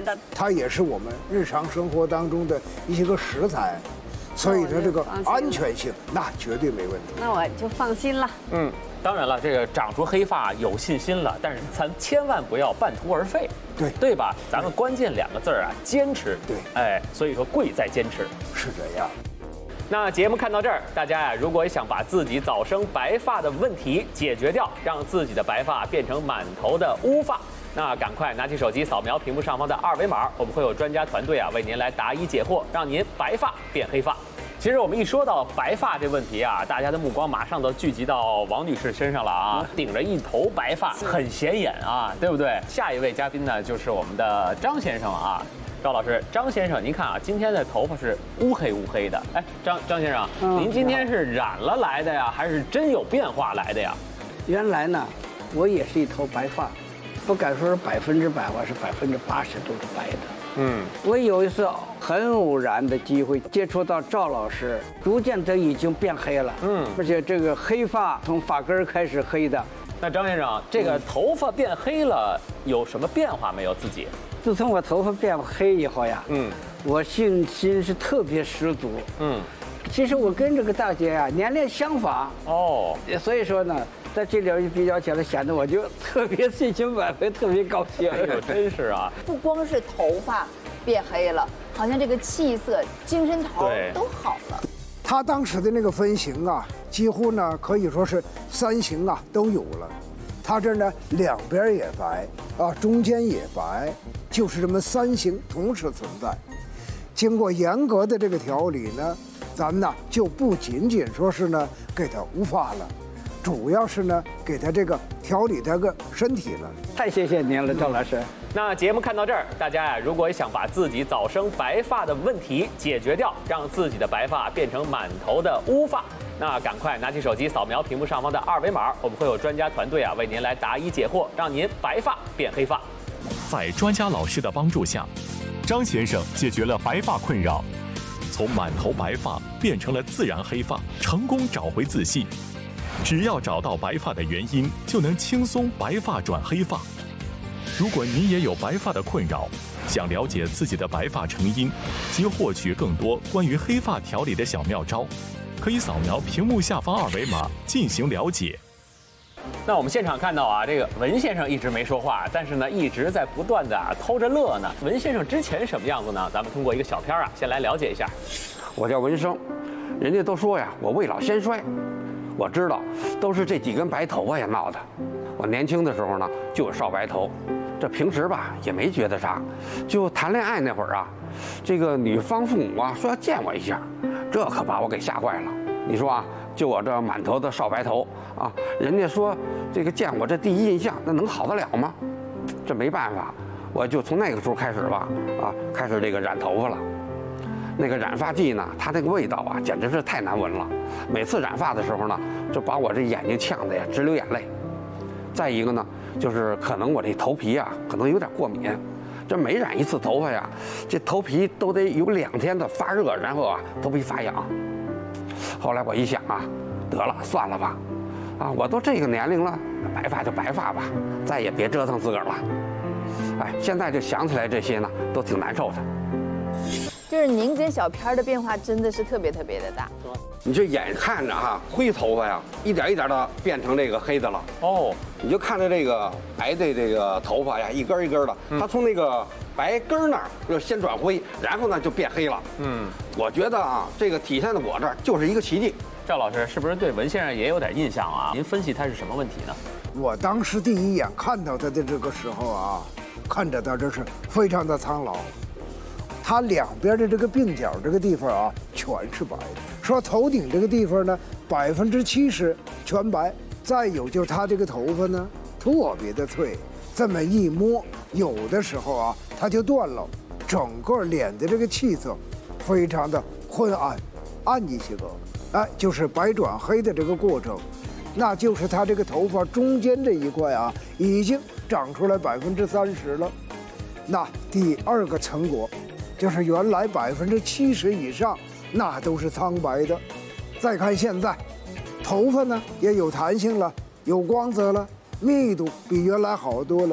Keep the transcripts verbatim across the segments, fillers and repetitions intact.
面的。 它也是我们日常生活当中的一些个食材，所以它这个安全性那绝对没问题。 那我就放心了。 嗯。当然了，这个长出黑发有信心了，但是咱千万不要半途而废， 对对吧？咱们关键两个字儿啊，坚持。 对， 哎，所以说贵在坚持， 是这样。 那节目看到这儿，大家呀，如果想把自己早生白发的问题解决掉，让自己的白发变成满头的乌发，那赶快拿起手机扫描屏幕上方的二维码，我们会有专家团队啊为您来答疑解惑，让您白发变黑发。其实我们一说到白发这问题啊，大家的目光马上都聚集到王女士身上了啊，顶着一头白发，很显眼啊，对不对？下一位嘉宾呢，就是我们的张先生啊，赵老师，张先生，您看啊，今天的头发是乌黑乌黑的，哎，张张先生，嗯、您今天是染了来的呀，还是真有变化来的呀？ 原来呢，我也是一头白发，不敢说是百分之百，我是百分之八十都是白的。嗯，我有一次很偶然的机会接触到赵老师，逐渐的已经变黑了。嗯，而且这个黑发从发根开始黑的。 那张先生，这个头发变黑了，有什么变化没有？自己？ 自从我头发变黑以后呀，嗯，我信心是特别十足。嗯，其实我跟这个大姐啊年龄相仿。哦，所以说呢，在这里比较起来，显得我就特别信心满分，特别高兴。 哎呦，真是啊！ 不光是头发变黑了，好像这个气色、精神头都好了。 他当时的那个分型啊，几乎呢可以说是三型啊都有了。他这呢两边也白啊，中间也白，就是这么三型同时存在。经过严格的这个调理呢，咱们呢就不仅仅说是呢给他乌发了。主要是呢，给他这个调理他个身体了。 太谢谢您了，赵老师。 那节目看到这儿，大家呀，如果想把自己早生白发的问题解决掉，让自己的白发变成满头的乌发，那赶快拿起手机扫描屏幕上方的二维码，我们会有专家团队啊为您来答疑解惑，让您白发变黑发。 在专家老师的帮助下，张先生解决了白发困扰，从满头白发变成了自然黑发，成功找回自信。只要找到白发的原因，就能轻松白发转黑发。如果您也有白发的困扰，想了解自己的白发成因及获取更多关于黑发调理的小妙招，可以扫描屏幕下方二维码进行了解。 那我们现场看到啊，这个文先生一直没说话，但是呢一直在不断的啊偷着乐呢。文先生之前什么样子呢？咱们通过一个小片啊，先来了解一下。 我叫文生，人家都说呀，我未老先衰。我知道，都是这几根白头发呀闹的。我年轻的时候呢，就有少白头，这平时吧也没觉得啥。就谈恋爱那会儿啊，这个女方父母啊说要见我一下，这可把我给吓坏了。你说啊，就我这满头的少白头啊，人家说这个见我这第一印象，那能好得了吗？这没办法，我就从那个时候开始吧，啊，开始这个染头发了。那个染发剂呢，它那个味道啊，简直是太难闻了。每次染发的时候呢，就把我这眼睛呛得呀直流眼泪。再一个呢，就是可能我这头皮啊，可能有点过敏。这每染一次头发呀，这头皮都得有两天的发热，然后啊，头皮发痒。后来我一想啊，得了，算了吧，啊，我都这个年龄了，白发就白发吧，再也别折腾自个儿了。哎，现在就想起来这些呢，都挺难受的。 就是您跟小片的变化真的是特别特别的大。 你就眼看着哈，灰头发呀，一点一点的变成这个黑的了。哦，你就看着这个白的这个头发呀，一根一根的，它从那个白根那儿就先转灰，然后呢就变黑了。嗯，我觉得啊，这个体现在我这儿就是一个奇迹。 赵老师是不是对文先生也有点印象啊？您分析他是什么问题呢？ 我当时第一眼看到他的这个时候啊，看着他这是非常的苍老。他两边的这个鬓角这个地方啊，全是白的。说头顶这个地方呢，百分之七十全白。再有就是他这个头发呢，特别的脆，这么一摸，有的时候啊，它就断了。整个脸的这个气色，非常的昏暗，暗一些个，哎，就是白转黑的这个过程。那就是他这个头发中间这一块啊，已经长出来百分之三十了。那第二个成果。就是原来百分之七十以上，那都是苍白的。再看现在，头发呢也有弹性了，有光泽了，密度比原来好多了。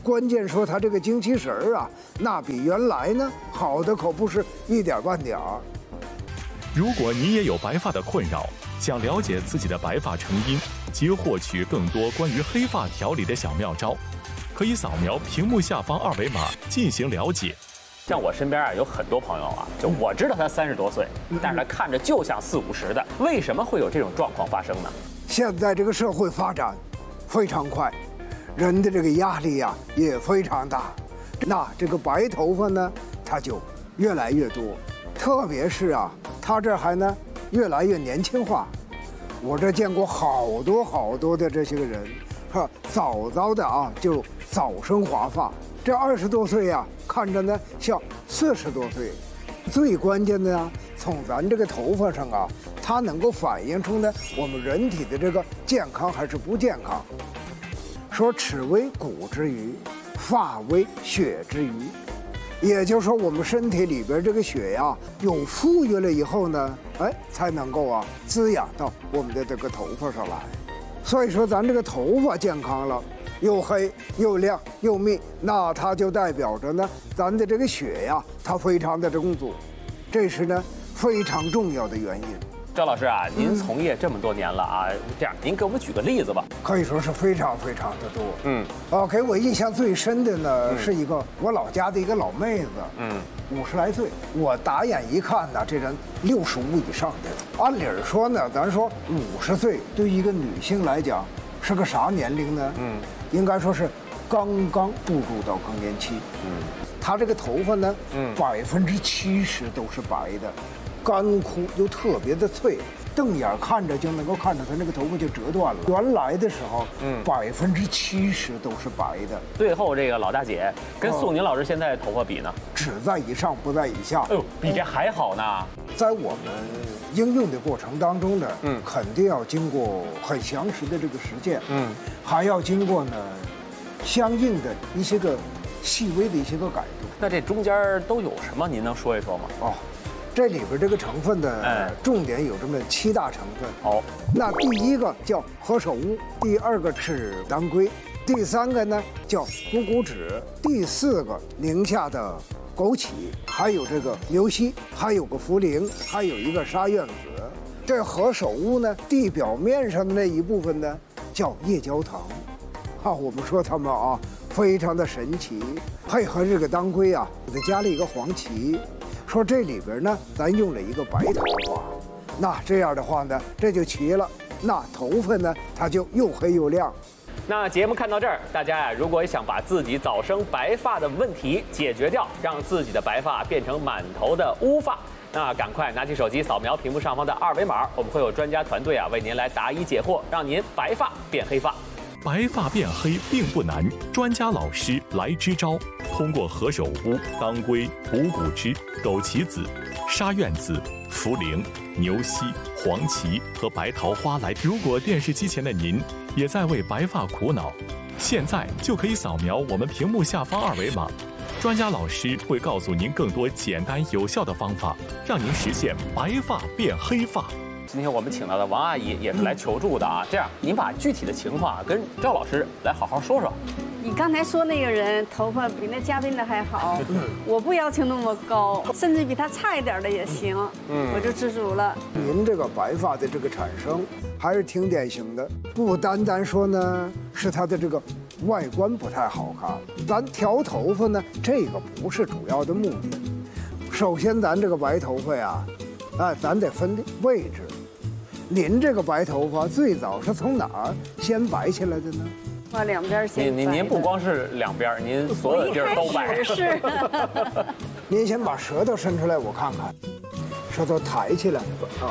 关键说他这个精气神儿啊，那比原来呢好的可不是一点半点儿。 如果你也有白发的困扰，想了解自己的白发成因及获取更多关于黑发调理的小妙招，可以扫描屏幕下方二维码进行了解。 像我身边啊有很多朋友啊，就我知道他三十多岁，但是他看着就像四五十的，为什么会有这种状况发生呢？ 现在这个社会发展非常快，人的这个压力呀、啊、也非常大，那这个白头发呢，它就越来越多，特别是啊，他这还呢越来越年轻化。我这见过好多好多的这些个人，哈，早早的啊就早生华发，这二十多岁呀、啊，看着呢像四十多岁。最关键的呢，从咱这个头发上啊，它能够反映出呢我们人体的这个健康还是不健康。说齿为骨之余，发为血之余，也就是说我们身体里边这个血呀有富裕了以后呢，哎，才能够啊滋养到我们的这个头发上来。所以说咱这个头发健康了，又黑又亮又密，那它就代表着呢咱的这个血呀它非常的充足，这是呢非常重要的原因。 赵老师啊，您从业这么多年了啊，这样您给我们举个例子吧。 可以说是非常非常的多。 嗯， 啊，给我印象最深的呢、嗯、是一个我老家的一个老妹子， 嗯， 五十来岁，我打眼一看呢，这人六十五以上的。按理儿说呢，咱说五十岁对于一个女性来讲是个啥年龄呢？嗯，应该说是刚刚步入到更年期。嗯，她这个头发呢，嗯，百分之七十都是白的。干枯又特别的脆，瞪眼看着就能够看着它那个头发就折断了。原来的时候，嗯，百分之七十都是白的。 最后这个老大姐跟宋宁老师现在头发比呢， 只在以上不在以下。 哎呦，比这还好呢。 在我们应用的过程当中呢，嗯，肯定要经过很详实的这个实践，嗯，还要经过呢相应的一些个细微的一些个改动。 那这中间都有什么？您能说一说吗？ 哦。这里边这个成分呢，哎、重点有这么七大成分。 好， 那第一个叫何首乌，第二个是当归，第三个呢叫虎骨脂，第四个宁夏的枸杞，还有这个牛膝，还有个茯苓，还有一个沙苑子。这何首乌呢，地表面上的那一部分呢叫夜焦糖。啊，我们说它们啊非常的神奇，配合这个当归啊，给它加了一个黄芪。说这里边呢，咱用了一个白头发，那这样的话呢，这就齐了。那头发呢，它就又黑又亮。 那节目看到这儿，大家呀，如果想把自己早生白发的问题解决掉，让自己的白发变成满头的乌发，那赶快拿起手机扫描屏幕上方的二维码，我们会有专家团队啊为您来答疑解惑，让您白发变黑发。 白发变黑并不难，专家老师来支招。通过何首乌、当归、虎骨脂、枸杞子、沙苑子、茯苓、牛膝、黄芪和白桃花来。如果电视机前的您也在为白发苦恼，现在就可以扫描我们屏幕下方二维码，专家老师会告诉您更多简单有效的方法，让您实现白发变黑发。 今天我们请到的王阿姨也是来求助的啊，这样您把具体的情况跟赵老师来好好说说。 你刚才说那个人头发比那嘉宾的还好，我不要求那么高，甚至比他差一点的也行，嗯，我就知足了。 您这个白发的这个产生还是挺典型的，不单单说呢是他的这个外观不太好看，咱调头发呢这个不是主要的目的。首先咱这个白头发呀，哎，咱得分位置。您这个白头发最早是从哪儿先白起来的呢？ 把两边先白。 您您您不光是两边，您所有地儿都白。 是。 您先把舌头伸出来，我看看，舌头抬起来啊。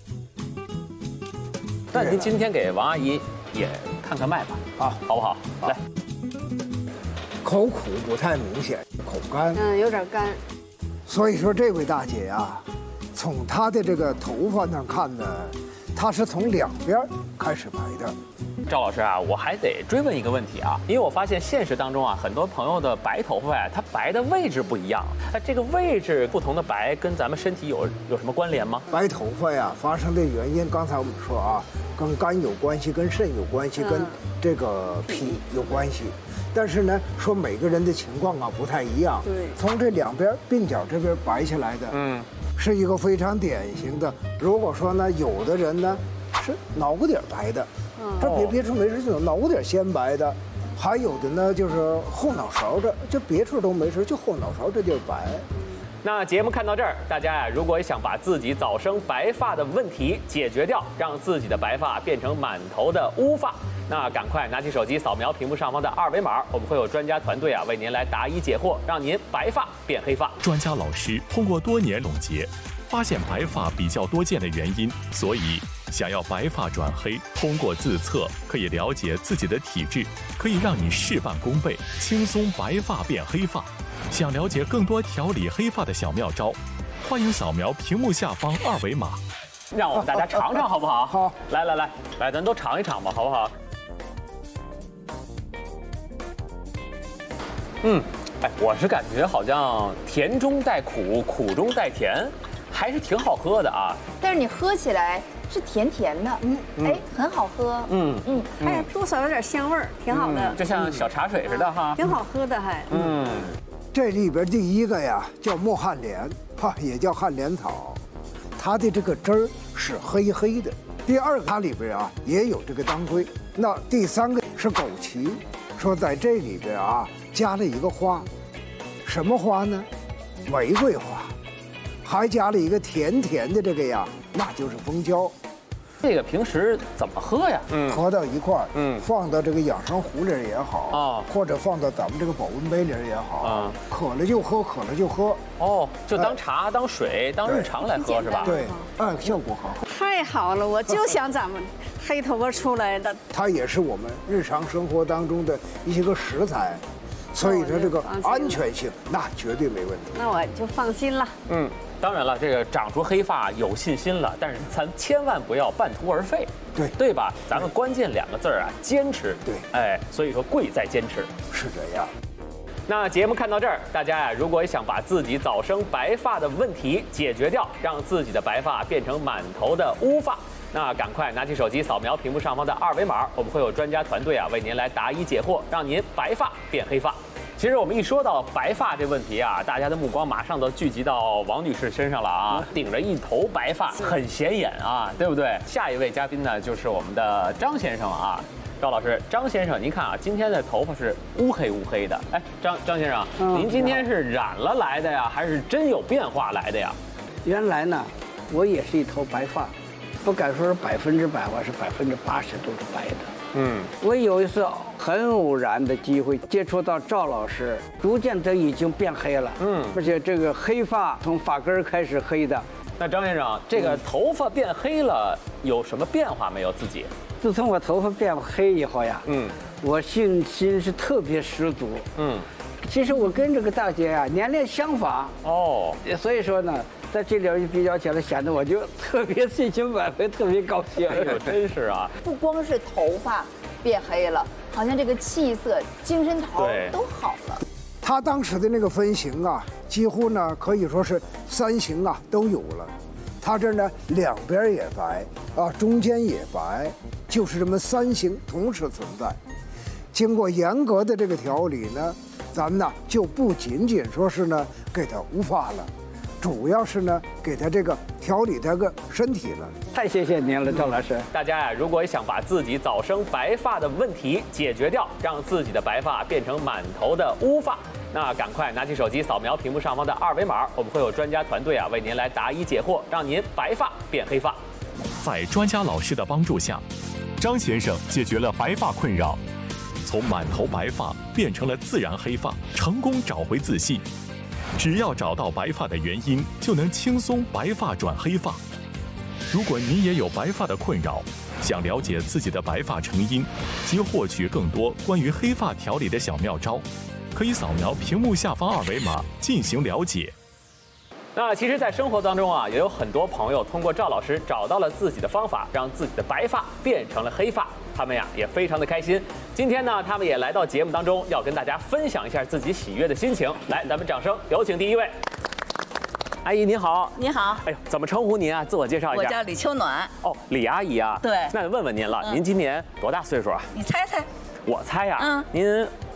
那您今天给王阿姨也看看脉吧，啊，好不好？来。 口苦不太明显，口干。 嗯，有点干。 所以说这位大姐呀，从她的这个头发上看呢，她是从两边开始白的。 赵老师啊，我还得追问一个问题啊，因为我发现现实当中啊，很多朋友的白头发呀，它白的位置不一样。那这个位置不同的白，跟咱们身体有有什么关联吗？ 白头发呀，发生的原因，刚才我们说啊，跟肝有关系，跟肾有关系，跟这个脾有关系。 但是呢，说每个人的情况啊不太一样。 对， 从这两边鬓角这边白下来的，嗯，是一个非常典型的。如果说呢，有的人呢是脑瓜顶白的，嗯，这别别处没事，就脑瓜顶先白的。还有的呢，就是后脑勺这，就别处都没事，就后脑勺这地儿白。 那节目看到这儿，大家呀，如果想把自己早生白发的问题解决掉，让自己的白发变成满头的乌发，那赶快拿起手机扫描屏幕上方的二维码，我们会有专家团队啊为您来答疑解惑，让您白发变黑发。 专家老师通过多年总结，发现白发比较多见的原因，所以想要白发转黑，通过自测可以了解自己的体质，可以让你事半功倍，轻松白发变黑发。想了解更多调理黑发的小妙招，欢迎扫描屏幕下方二维码。 让我们大家尝尝好不好？ 好， 来来来来，咱都尝一尝吧，好不好？嗯，哎，我是感觉好像甜中带苦，苦中带甜，还是挺好喝的啊。 但是你喝起来是甜甜的，嗯，哎，很好喝， 嗯嗯，还多少有点香味儿，挺好的， 就像小茶水似的哈， 挺好喝的还。 嗯， 这里边第一个呀叫墨旱莲，哈，也叫旱莲草，它的这个汁儿是黑黑的。第二个它里边啊也有这个当归。那第三个是枸杞，说在这里边啊加了一个花，什么花呢？玫瑰花，还加了一个甜甜的这个呀，那就是蜂胶。 这个平时怎么喝呀？ 嗯，合到一块儿， 嗯， 放到这个养生壶里也好啊，或者放到咱们这个保温杯里也好啊，渴了就喝，渴了就喝。 哦，就当茶、当水、当日常来喝是吧？ 对，哎，效果很好。 太好了，我就想咱们黑头发出来的。 它也是我们日常生活当中的一些个食材，所以说这个安全性那绝对没问题。 那我就放心了。 嗯。当然了，这个长出黑发有信心了，但是咱千万不要半途而废， 对对吧？咱们关键两个字儿啊，坚持。 对， 哎，所以说贵在坚持， 是这样。 那节目看到这儿，大家呀，如果想把自己早生白发的问题解决掉，让自己的白发变成满头的乌发，那赶快拿起手机扫描屏幕上方的二维码，我们会有专家团队啊为您来答疑解惑，让您白发变黑发。其实我们一说到白发这问题啊，大家的目光马上都聚集到王女士身上了啊，顶着一头白发，很显眼啊，对不对？下一位嘉宾呢，就是我们的张先生啊，赵老师，张先生，您看啊，今天的头发是乌黑乌黑的，哎，张张先生，嗯、您今天是染了来的呀，还是真有变化来的呀？ 原来呢，我也是一头白发，不敢说是百分之百，我是百分之八十都是白的。嗯，我有一次很偶然的机会接触到赵老师，逐渐的已经变黑了。嗯，而且这个黑发从发根开始黑的。 那张先生，这个头发变黑了，有什么变化没有？自己？ 自从我头发变黑以后呀，嗯，我信心是特别十足。嗯，其实我跟这个大姐呀年龄相仿。哦，所以说呢，在这里一比较起来，显得我就特别信心满分，特别高兴。 哎呦，真是啊！ 不光是头发变黑了，好像这个气色、精神头都好了。 他当时的那个分型啊，几乎呢可以说是三型啊都有了。他这呢两边也白啊，中间也白，就是这么三型同时存在。经过严格的这个调理呢，咱呢就不仅仅说是呢给他乌发了。主要是呢，给他这个调理这个身体了。 太谢谢您了，赵老师。 大家呀，如果想把自己早生白发的问题解决掉，让自己的白发变成满头的乌发，那赶快拿起手机扫描屏幕上方的二维码，我们会有专家团队啊为您来答疑解惑，让您白发变黑发。 在专家老师的帮助下，张先生解决了白发困扰，从满头白发变成了自然黑发，成功找回自信。只要找到白发的原因，就能轻松白发转黑发。如果您也有白发的困扰，想了解自己的白发成因及获取更多关于黑发调理的小妙招，可以扫描屏幕下方二维码进行了解。 那其实，在生活当中啊，也有很多朋友通过赵老师找到了自己的方法，让自己的白发变成了黑发。他们呀也非常的开心。今天呢，他们也来到节目当中，要跟大家分享一下自己喜悦的心情。来，咱们掌声有请第一位。阿姨您好。 你好。 哎呦，怎么称呼您啊？自我介绍一下。 我叫李秋暖。 哦，李阿姨啊。 对。 那问问您了，嗯、您今年多大岁数啊？ 你猜猜。 我猜呀、啊，嗯，您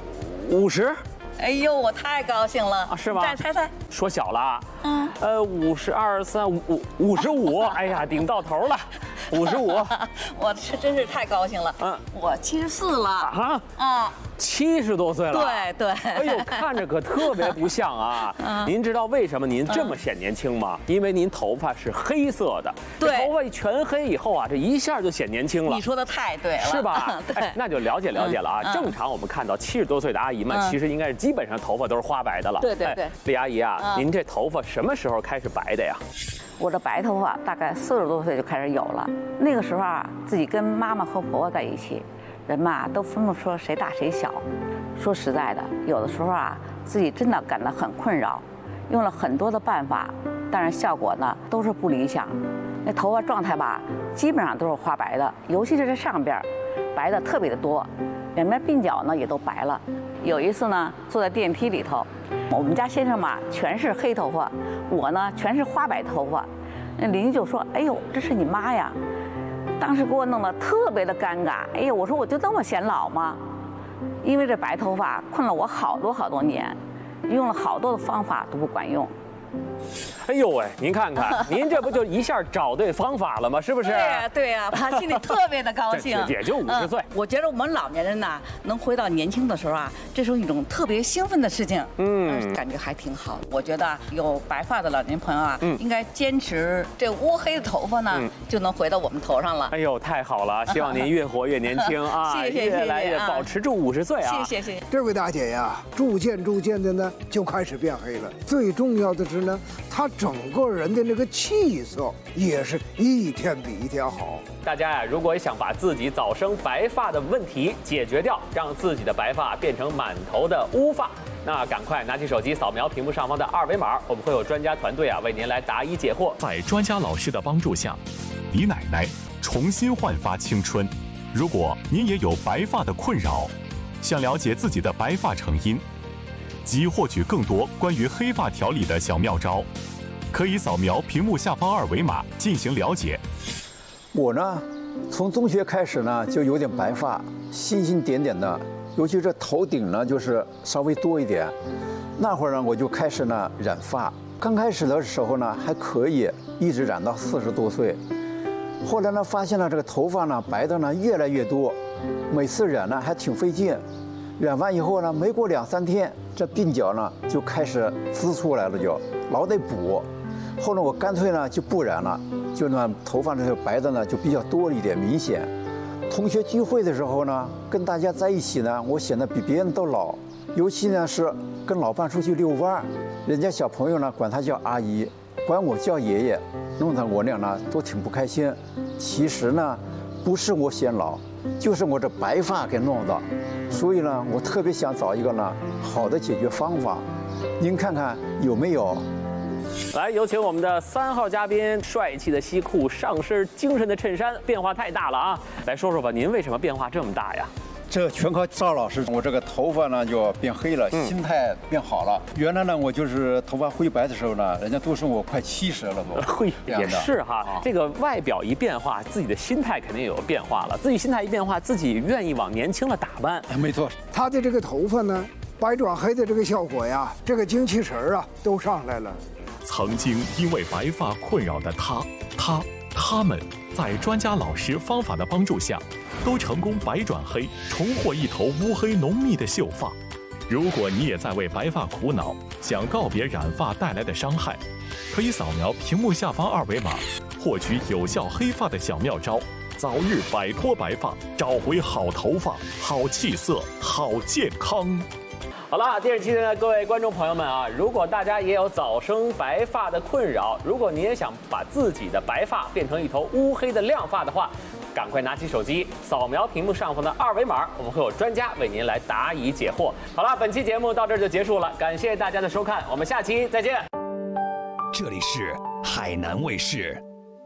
五十。 哎呦，我太高兴了啊，是吗？ 再猜猜， 说小了， 嗯， 呃，五十二三五五五十五，哎呀，顶到头了，五十五， 我这真是太高兴了，嗯，我七十四了啊啊， 七十多岁了， 对对， 哎呦，看着可特别不像啊。嗯、您知道为什么您这么显年轻吗？因为您头发是黑色的， 对， 头发一全黑以后啊，这一下就显年轻了。 你说的太对了， 是吧？ 对、 哎，那就了解了解了啊。嗯、正常我们看到七十多岁的阿姨们，嗯、其实应该是基本上头发都是花白的了。 对对对， 哎、李阿姨啊，嗯、您这头发什么时候开始白的呀？ 我的白头发大概四十多岁就开始有了，那个时候啊，自己跟妈妈和婆婆在一起，人嘛都分不出谁大谁小。说实在的，有的时候啊，自己真的感到很困扰，用了很多的办法，但是效果呢都是不理想。那头发状态吧，基本上都是花白的，尤其是这上边，白的特别的多，两边鬓角呢也都白了。有一次呢，坐在电梯里头，我们家先生嘛全是黑头发，我呢全是花白头发，那邻居就说：“哎呦，这是你妈呀！”当时给我弄得特别的尴尬。哎呦，我说我就那么显老吗？因为这白头发困了我好多好多年，用了好多的方法都不管用。 哎呦喂，您看看，您这不就一下找对方法了吗？是不是？ 对呀，对呀，他心里特别的高兴。 也就五十岁、嗯。 我觉得我们老年人呐，能回到年轻的时候啊，这是一种特别兴奋的事情。嗯，感觉还挺好。我觉得有白发的老年朋友啊，嗯、应该坚持这乌黑的头发呢，嗯、就能回到我们头上了。 哎呦，太好了！希望您越活越年轻啊， 谢谢越来越保持住五十岁啊。 谢谢谢谢。 这位大姐呀，逐渐逐渐的呢，就开始变黑了。最重要的是呢，她整个人的那个气色也是一天比一天好。 大家呀，如果想把自己早生白发的问题解决掉，让自己的白发变成满头的乌发，那赶快拿起手机扫描屏幕上方的二维码，我们会有专家团队啊为您来答疑解惑。 在专家老师的帮助下，李奶奶重新焕发青春。如果您也有白发的困扰，想了解自己的白发成因，及获取更多关于黑发调理的小妙招，可以扫描屏幕下方二维码进行了解。 我呢，从中学开始呢，就有点白发，星星点点的，尤其这头顶呢，就是稍微多一点。那会儿呢，我就开始呢染发。刚开始的时候呢，还可以，一直染到四十多岁。后来呢，发现了这个头发呢白的呢越来越多，每次染呢还挺费劲。染完以后呢，没过两三天，这鬓角呢就开始滋出来了就，就老得补。后来我干脆呢就不染了，就呢头发这个白的呢就比较多一点，明显。同学聚会的时候呢，跟大家在一起呢，我显得比别人都老。尤其呢是跟老伴出去遛弯，人家小朋友呢管他叫阿姨，管我叫爷爷，弄得我俩呢都挺不开心。其实呢，不是我显老，就是我这白发给弄的。所以呢，我特别想找一个呢好的解决方法，您看看有没有？ 来，有请我们的三号嘉宾，帅气的西裤，上身精神的衬衫，变化太大了啊！来说说吧，您为什么变化这么大呀？ 这全靠赵老师，我这个头发呢就变黑了，嗯、心态变好了。原来呢，我就是头发灰白的时候呢，人家都说我快七十了都。 会也是哈，啊、这个外表一变化，自己的心态肯定也有变化了。自己心态一变化，自己愿意往年轻了打扮。 没错， 他的这个头发呢，白转黑的这个效果呀，这个精气神啊都上来了。 曾经因为白发困扰的他，他他们在专家老师方法的帮助下，都成功白转黑，重获一头乌黑浓密的秀发。如果你也在为白发苦恼，想告别染发带来的伤害，可以扫描屏幕下方二维码，获取有效黑发的小妙招，早日摆脱白发，找回好头发、好气色、好健康。 好了，电视机前的各位观众朋友们啊，如果大家也有早生白发的困扰，如果你也想把自己的白发变成一头乌黑的亮发的话，赶快拿起手机扫描屏幕上方的二维码，我们会有专家为您来答疑解惑。好了，本期节目到这儿就结束了，感谢大家的收看，我们下期再见。 这里是海南卫视。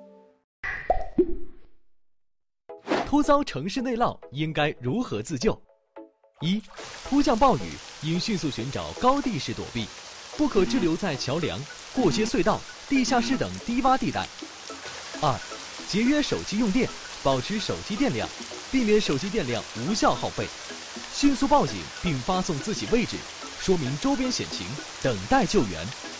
突遭城市内涝应该如何自救？一、突降暴雨应迅速寻找高地势躲避，不可滞留在桥梁、过街隧道、地下室等低洼地带。二、节约手机用电，保持手机电量，避免手机电量无效耗费。 迅速报警并发送自己位置，说明周边险情，等待救援。